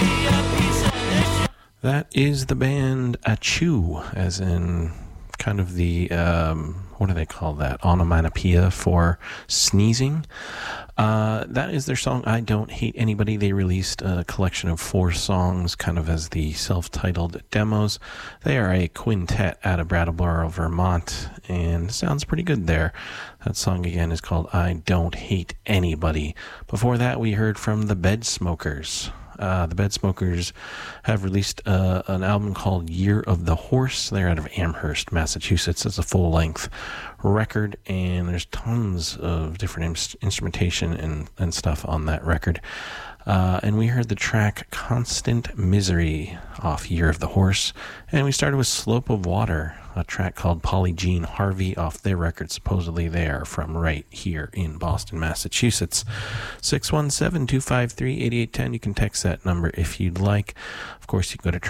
That is the band Achoo, as in kind of the, what do they call that? Onomatopoeia for sneezing. That is their song, I Don't Hate Anybody. They released a collection of 4 songs, kind of as the self-titled demos. They are a quintet out of Brattleboro, Vermont, and sounds pretty good there. That song, again, is called I Don't Hate Anybody. Before that, we heard from the Bedsmokers. The Bedsmokers have released an album called Year of the Horse. They're out of Amherst, Massachusetts. It's a full-length record, and there's tons of different instrumentation and stuff on that record. And we heard the track Constant Misery off Year of the Horse. And we started with Slope of Water, a track called Polly Jean Harvey off their record. Supposedly they are from right here in Boston, Massachusetts. 617-253-8810. You can text that number if you'd like. Of course, you can go to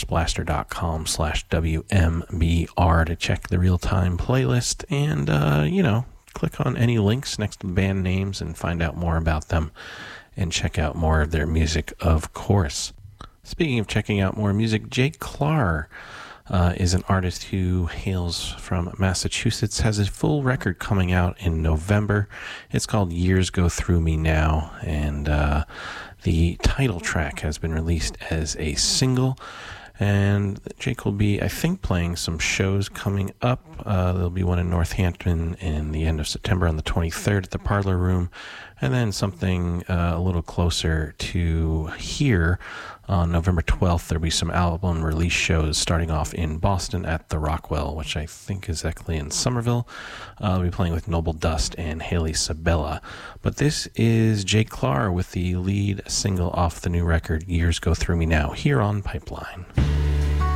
track-blaster.com/WMBR to check the real-time playlist and, click on any links next to the band names and find out more about them and check out more of their music, of course. Speaking of checking out more music, Jake Clark is an artist who hails from Massachusetts, has a full record coming out in November. It's called Years Go Through Me Now, and the title track has been released as a single. And Jake will be, I think, playing some shows coming up. There'll be one in Northampton in the end of September on the 23rd at the Parlor Room. And then something a little closer to here on November 12th. There'll be some album release shows starting off in Boston at the Rockwell, which I think is actually in Somerville. I'll be playing with Noble Dust and Haley Sabella. But this is Jake Clark with the lead single off the new record, Years Go Through Me Now, here on Pipeline.